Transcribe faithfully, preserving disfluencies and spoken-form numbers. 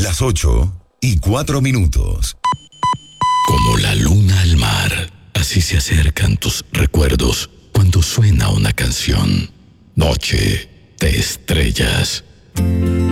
Las ocho y cuatro minutos. Como la luna al mar, así se acercan tus recuerdos cuando suena una canción. Noche de estrellas.